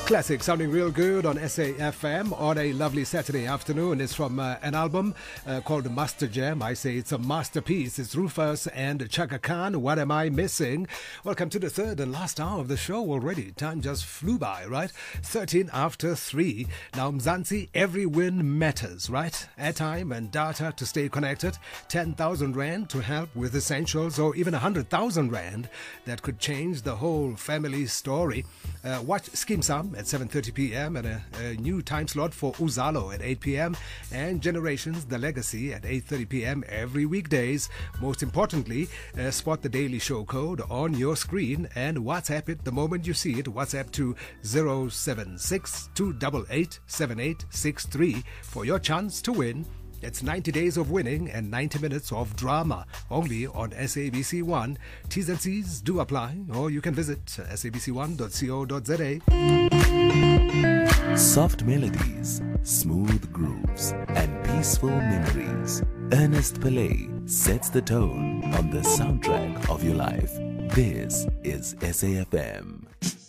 Classic sounding real good on SAFM on a lovely Saturday afternoon. It's from an album called Master Jam. I say it's a masterpiece. It's Rufus and Chaka Khan. What am I missing? Welcome to the third and last hour of the show already. Time just flew by, right? 13 after 3. Now, Mzansi, every win matters, right? Airtime and data to stay connected. 10,000 Rand to help with essentials, or even 100,000 Rand that could change the whole family story. Watch Skim Sam at 7:30 p.m. and a new time slot for Uzalo at 8 p.m. and Generations The Legacy at 8:30 p.m. every weekdays. Most importantly, spot the Daily Show code on your screen and WhatsApp it the moment you see it. WhatsApp to 076 288 7863 for your chance to win. It's 90 days of winning and 90 minutes of drama only on SABC1. T's and C's do apply, or you can visit sabc1.co.za. Soft melodies, smooth grooves, and peaceful memories. Ernest Pillay sets the tone on the soundtrack of your life. This is SAFM.